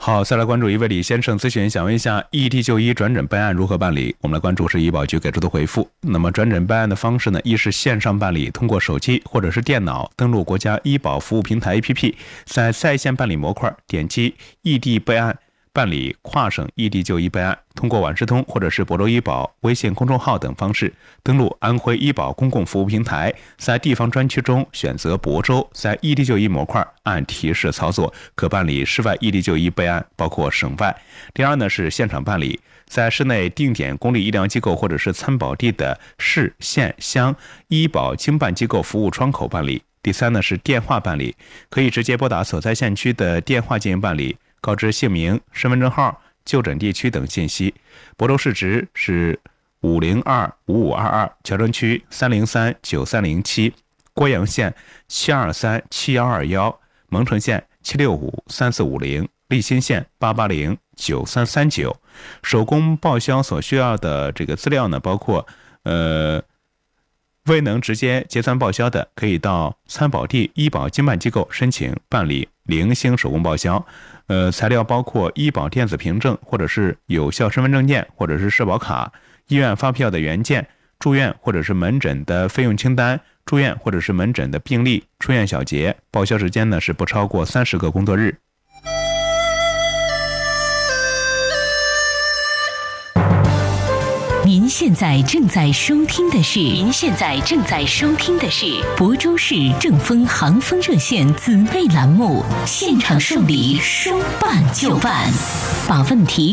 好，再来关注一位李先生咨询，想问一下异地就医转诊备案如何办理？我们来关注是医保局给出的回复。那么转诊备案的方式呢，一是线上办理，通过手机或者是电脑登录国家医保服务平台 APP， 在线办理模块点击异地备案，办理跨省异地就医备案，通过万事通或者是亳州医保微信公众号等方式登录安徽医保公共服务平台，在地方专区中选择亳州，在异地就医模块按提示操作，可办理市外异地就医备案，包括省外。第二呢是现场办理，在市内定点公立医疗机构或者是参保地的市县乡医保经办机构服务窗口办理。第三呢是电话办理，可以直接拨打所在县区的电话进行办理，告知姓名、身份证号、就诊地区等信息。亳州市值是5025522，乔城区3039307，郭阳县7237121，蒙城县7653450，利辛县8809339。手工报销所需要的这个资料呢，包括未能直接结算报销的，可以到参保地医保经办机构申请办理零星手工报销。材料包括医保电子凭证，或者是有效身份证件，或者是社保卡，医院发票的原件，住院或者是门诊的费用清单，住院或者是门诊的病历，出院小结。报销时间呢是不超过30个工作日。 您现在正在收听的是亳州市正风航风热线紫薇栏目，现场受理，说办就办，把问题